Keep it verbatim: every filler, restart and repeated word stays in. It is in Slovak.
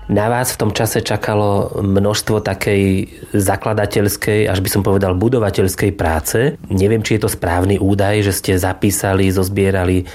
Na vás v tom čase čakalo množstvo takej zakladateľskej, až by som povedal budovateľskej práce. Neviem, či je to správny údaj, že ste zapísali, zozbierali